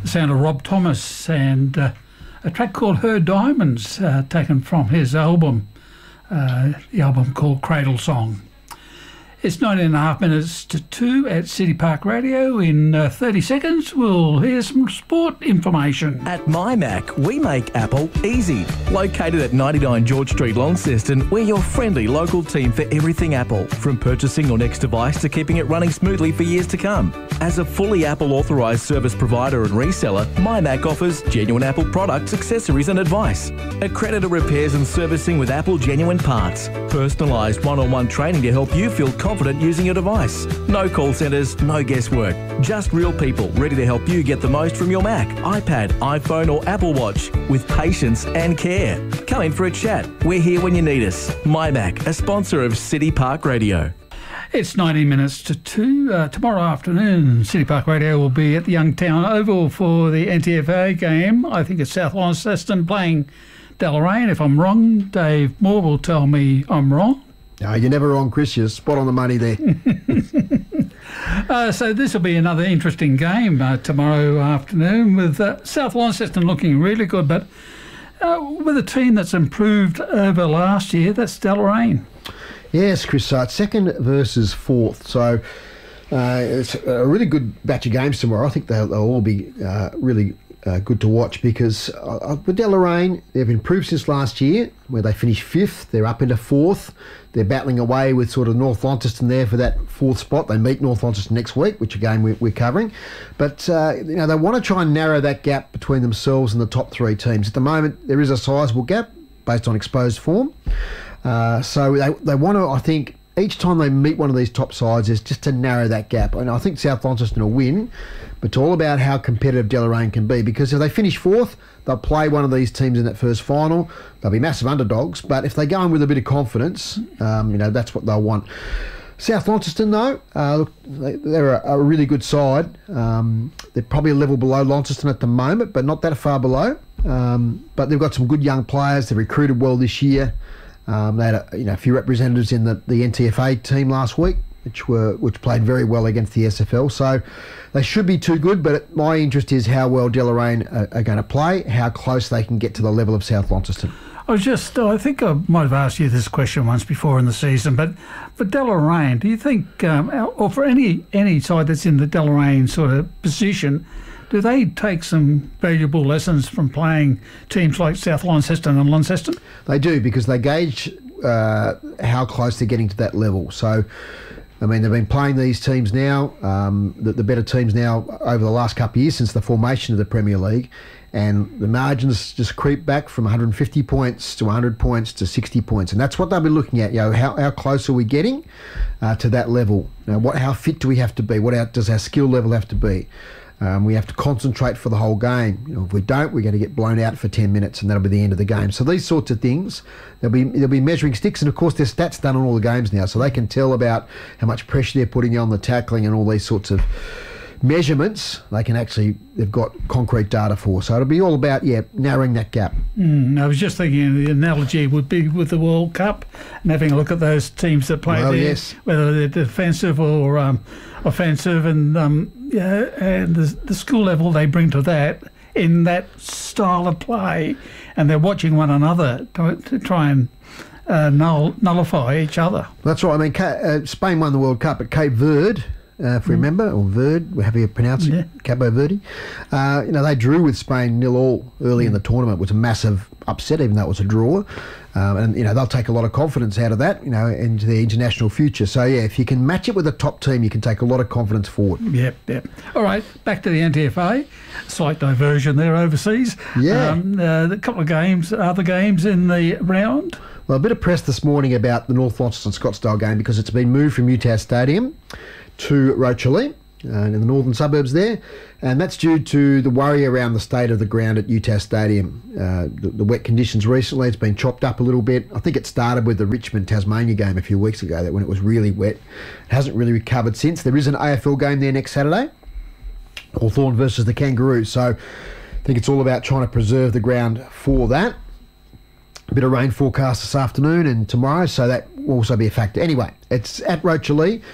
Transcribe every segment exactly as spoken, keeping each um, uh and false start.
the sound of Rob Thomas and uh, a track called Her Diamonds, uh, taken from his album, uh, the album called Cradle Song. It's nineteen and a half minutes to two at City Park Radio. In uh, thirty seconds, we'll hear some sport information. At MyMac, we make Apple easy. Located at ninety-nine George Street, Launceston, we're your friendly local team for everything Apple. From purchasing your next device to keeping it running smoothly for years to come. As a fully Apple authorised service provider and reseller, MyMac offers genuine Apple products, accessories and advice. Accredited repairs and servicing with Apple genuine parts. Personalised one-on-one training to help you feel confident using your device. No call centres, no guesswork. Just real people ready to help you get the most from your Mac, iPad, iPhone or Apple Watch with patience and care. Come in for a chat. We're here when you need us. MyMac, a sponsor of City Park Radio. It's nineteen minutes to two. Uh, tomorrow afternoon, City Park Radio will be at the Youngtown Oval for the N T F A game. I think it's South Launceston playing Deloraine. If I'm wrong, Dave Moore will tell me I'm wrong. No, you're never wrong, Chris. You're spot on the money there. uh, so this will be another interesting game uh, tomorrow afternoon with uh, South Launceston looking really good, but uh, with a team that's improved over last year, that's Deloraine. Yes, Chris. So it's second versus fourth. So uh, it's a really good batch of games tomorrow. I think they'll, they'll all be uh, really Uh, good to watch because uh, with Deloraine, they've improved since last year where they finished fifth. They're up into fourth. They're battling away with sort of North Launceston there for that fourth spot. They meet North Launceston next week, which again we're, we're covering. But uh, you know, they want to try and narrow that gap between themselves and the top three teams. At the moment, there is a sizable gap based on exposed form. Uh, so they, they want to, I think, each time they meet one of these top sides is just to narrow that gap. And I think South Launceston will win, but it's all about how competitive Deloraine can be, because if they finish fourth, they'll play one of these teams in that first final. They'll be massive underdogs, but if they go in with a bit of confidence, um, you know, that's what they'll want. South Launceston, though, uh, look, they're a, a really good side. Um, they're probably a level below Launceston at the moment, but not that far below. Um, but they've got some good young players. They've recruited well this year. Um, they had a, you know, a few representatives in the, the N T F A team last week, which were which played very well against the S F L. So they should be too good, but my interest is how well Deloraine are, are going to play, how close they can get to the level of South Launceston. I was just, I think I might have asked you this question once before in the season, but for Deloraine, do you think, um, or for any any side that's in the Deloraine sort of position, do they take some valuable lessons from playing teams like South Launceston and Launceston? They do, because they gauge uh, how close they're getting to that level. So, I mean, they've been playing these teams now, um, the, the better teams now over the last couple of years since the formation of the Premier League, and the margins just creep back from one hundred fifty points to one hundred points to sixty points, and that's what they'll be looking at. You know, how, how close are we getting uh, to that level? Now, what, how fit do we have to be? What our, does our skill level have to be? Um, we have to concentrate for the whole game. You know, if we don't, we're going to get blown out for ten minutes, and that'll be the end of the game. So these sorts of things, there'll be there'll be measuring sticks, and of course there's stats done on all the games now, so they can tell about how much pressure they're putting on the tackling and all these sorts of measurements. They can actually, they've got concrete data for. So it'll be all about, yeah, narrowing that gap. Mm, I was just thinking the analogy would be with the World Cup and having a look at those teams that play well, there, yes. whether they're defensive or um, offensive, and um, yeah, and the, the skill level they bring to that in that style of play, and they're watching one another to, to try and uh, null, nullify each other. That's right. I mean, uh, Spain won the World Cup at Cape Verde. Uh, if we mm. remember, or Verde, however you pronounce it, yeah. Cabo Verde. Uh, you know, they drew with Spain nil all early mm. in the tournament. It was a massive upset, even though it was a draw. Um, and, you know, they'll take a lot of confidence out of that, you know, into their international future. So, yeah, if you can match it with a top team, you can take a lot of confidence forward. Yep, yep. All right, back to the N T F A. Slight diversion there overseas. Yeah. Um, uh, a couple of games, other games in the round. Well, a bit of press this morning about the North Launceston Scottsdale game because it's been moved from U T A S Stadium to Rochalie, uh, in the northern suburbs there, and that's due to the worry around the state of the ground at U T A S Stadium. Uh, the, the wet conditions recently, it's been chopped up a little bit. I think it started with the Richmond-Tasmania game a few weeks ago, that when it was really wet. It hasn't really recovered since. There is an A F L game there next Saturday, Hawthorn versus the Kangaroos, so I think it's all about trying to preserve the ground for that. A bit of rain forecast this afternoon and tomorrow, so that will also be a factor. Anyway, it's at Rochalie.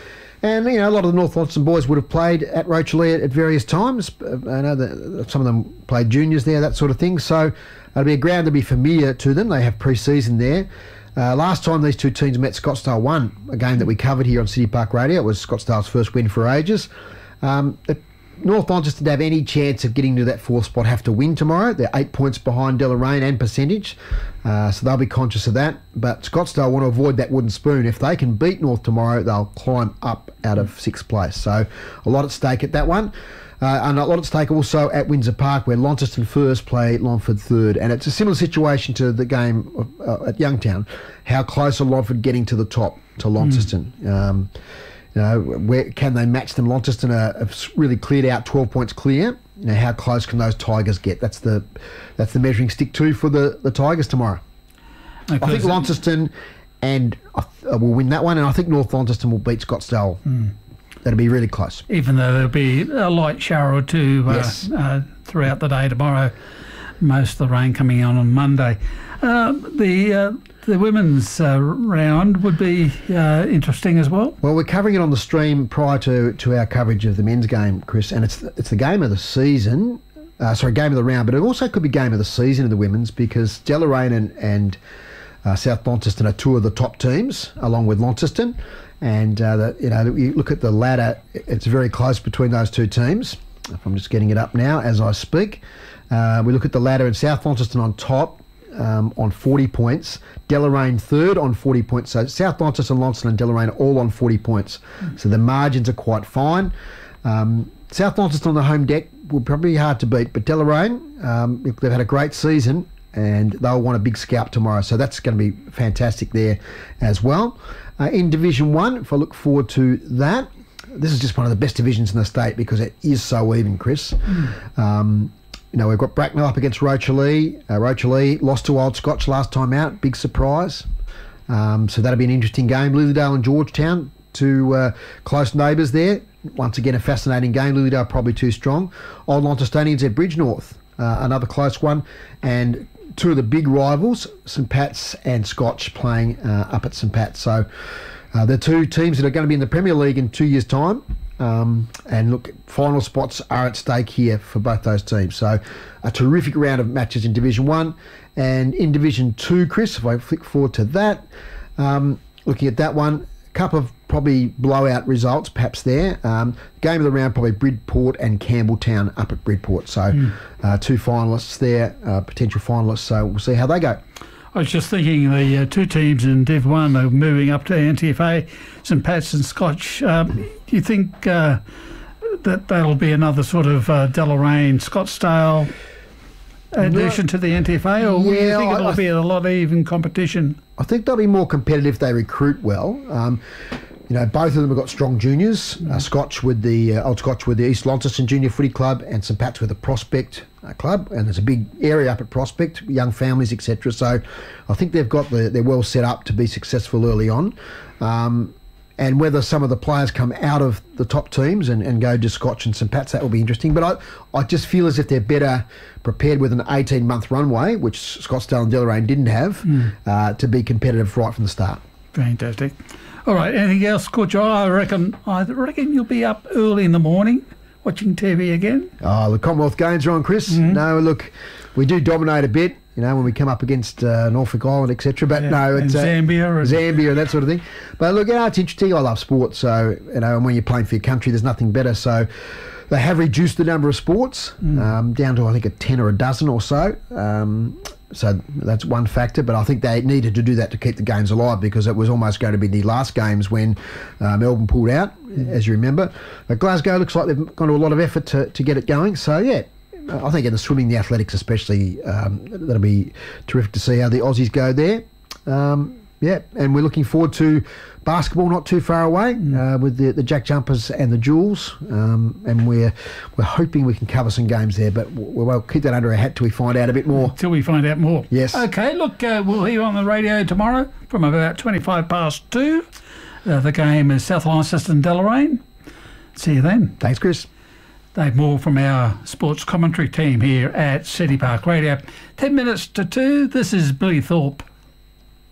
And, you know, a lot of the North Launceston boys would have played at Rochalie at, at various times. I know that some of them played juniors there, that sort of thing. So it'll be a ground to be familiar to them. They have pre-season there. Uh, last time these two teams met, Scottsdale won a game that we covered here on City Park Radio. It was Scottsdale's first win for ages. Um, North Launceston to have any chance of getting to that fourth spot have to win tomorrow. They're eight points behind Deloraine and percentage, uh, so they'll be conscious of that. But Scottsdale want to avoid that wooden spoon. If they can beat North tomorrow, they'll climb up out of sixth place. So a lot at stake at that one. Uh, and a lot at stake also at Windsor Park, where Launceston first play Longford third. And it's a similar situation to the game uh, at Youngtown. How close are Longford getting to the top, to Launceston? Mm. Um, you know, where can they match them? Launceston are, have really cleared out twelve points clear. You know, how close can those Tigers get? That's the that's the measuring stick too for the, the Tigers tomorrow. Okay, I think Launceston and uh, will win that one, and I think North Launceston will beat Scottsdale. Mm. That'll be really close. Even though there'll be a light shower or two uh, yes. uh, throughout the day tomorrow, most of the rain coming on on Monday. Uh, the uh, the women's uh, round would be uh, interesting as well. Well, we're covering it on the stream prior to, to our coverage of the men's game, Chris, and it's the, it's the game of the season. Uh, sorry, game of the round, but it also could be game of the season of the women's, because Deloraine and, and uh, South Launceston are two of the top teams, along with Launceston. And, uh, the, you know, you look at the ladder, it's very close between those two teams. If I'm just getting it up now as I speak. Uh, we look at the ladder, and South Launceston on top um, on forty points. Deloraine third on forty points. So South Launceston, Launceston and Deloraine are all on forty points. Mm. So the margins are quite fine. Um, South Launceston on the home deck will probably be hard to beat, but Deloraine, um, they've had a great season, and they'll want a big scalp tomorrow. So that's going to be fantastic there as well. Uh, in Division one, if I look forward to that, this is just one of the best divisions in the state because it is so even, Chris. Mm. Um, you know, we've got Bracknell up against Rochalie. Uh, Rochalie lost to Old Scotch last time out. Big surprise. Um, so that'll be an interesting game. Lilydale and Georgetown, two uh, close neighbours there. Once again, a fascinating game. Lilydale probably too strong. Old Launcestonians at Bridgenorth, uh, another close one. And two of the big rivals, St Pat's and Scotch, playing uh, up at St Pat's. So uh, they're two teams that are going to be in the Premier League in two years' time. Um, and look, final spots are at stake here for both those teams. So a terrific round of matches in Division one. And in Division two, Chris, if I flick forward to that, um, looking at that one, a couple of probably blowout results perhaps there. Um, game of the round, probably Bridport and Campbelltown up at Bridport. So mm. uh, two finalists there, uh, potential finalists. So we'll see how they go. I was just thinking the uh, two teams in Div one are moving up to N T F A, St Pat's and Scotch. Um, do you think uh, that that'll be another sort of uh, Deloraine, Scottsdale addition no, to the N T F A, or yeah, do you think it'll I, be a lot of even competition? I think they'll be more competitive if they recruit well. Um, you know, both of them have got strong juniors. Mm. Uh, Scotch with the uh, Old Scotch with the East Launceston Junior Footy Club, and St Pat's with the Prospect uh, Club. And there's a big area up at Prospect, young families, et cetera. So I think they've got the they're well set up to be successful early on. Um, and whether some of the players come out of the top teams and, and go to Scotch and St Pat's, that will be interesting. But I, I just feel as if they're better prepared with an eighteen-month runway, which Scottsdale and Deloraine didn't have, mm. uh, to be competitive right from the start. Fantastic. All right, anything else caught your eye? I reckon, I reckon you'll be up early in the morning watching T V again. Oh, the Commonwealth Games are on, Chris. Mm-hmm. No, look, we do dominate a bit, you know, when we come up against uh, Norfolk Island, et cetera. But yeah, no, it's and Zambia, uh, and Zambia and that sort of thing. But look, you know, it's interesting. I love sport, so you know, and when you're playing for your country, there's nothing better. So they have reduced the number of sports mm. um, down to I think a ten or a dozen or so. Um, so that's one factor, but I think they needed to do that to keep the games alive, because it was almost going to be the last games when uh, Melbourne pulled out, mm. as you remember. But Glasgow looks like they've gone to a lot of effort to, to get it going. So yeah, I think in the swimming, the athletics especially, um, that'll be terrific to see how the Aussies go there. Um, yeah, and we're looking forward to basketball not too far away mm. uh, with the, the Jack Jumpers and the Jewels, um, and we're we're hoping we can cover some games there, but we'll, we'll keep that under our hat till we find out a bit more. Till we find out more. Yes. Okay, look, uh, we'll hear on the radio tomorrow from about twenty-five past two. Uh, the game is South Launceston Deloraine. See you then. Thanks, Chris. Dave Moore from our sports commentary team here at City Park Radio. Ten minutes to two. This is Billy Thorpe.